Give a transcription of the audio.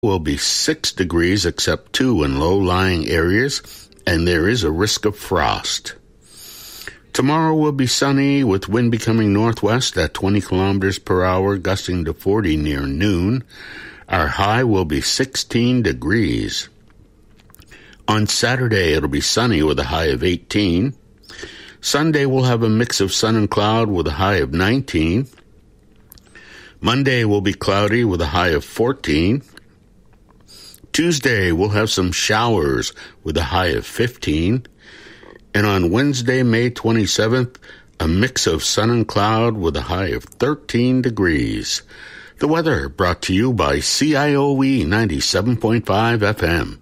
Will be 6 degrees except 2 in low-lying areas, and there is a risk of frost. Tomorrow will be sunny with wind becoming northwest at 20 kilometers per hour, gusting to 40 near noon. Our high will be 16 degrees. On Saturday, it'll be sunny with a high of 18. Sunday, we'll have a mix of sun and cloud with a high of 19. Monday will be cloudy with a high of 14. Tuesday, we'll have some showers with a high of 15. And on Wednesday, May 27th, a mix of sun and cloud with a high of 13 degrees. The weather brought to you by CIOE 97.5 FM.